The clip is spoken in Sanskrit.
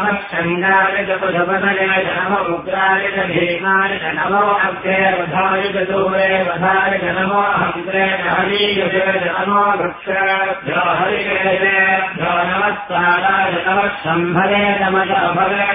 शङ्गाय च पुषपतये च नमो उग्राय च भीमाय च नमो अग्रे वधाय च दूरे वधाय च नमो हन्त्रे च हरीयुजे च नमो वृक्षेभ्यो हरिकेभ्यो नमस्काराय नमः शम्भवे नमः अभवे